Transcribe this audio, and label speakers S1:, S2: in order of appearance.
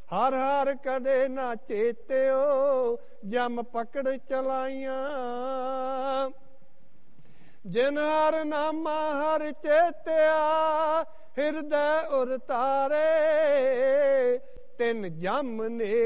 S1: ਹਰ ਹਰ ਕਦੇ ਨਾ ਚੇਤਿਓ ਜਮ ਪਕੜ ਚਲਾਈਆਂ। ਜਿਨ ਹਰ ਨਾਮਾ ਹਰ ਚੇਤਿਆ ਹਿਰਦੈ ਉਰ ਤਾਰੇ ਤਿਨ ਜਮ ਨੇ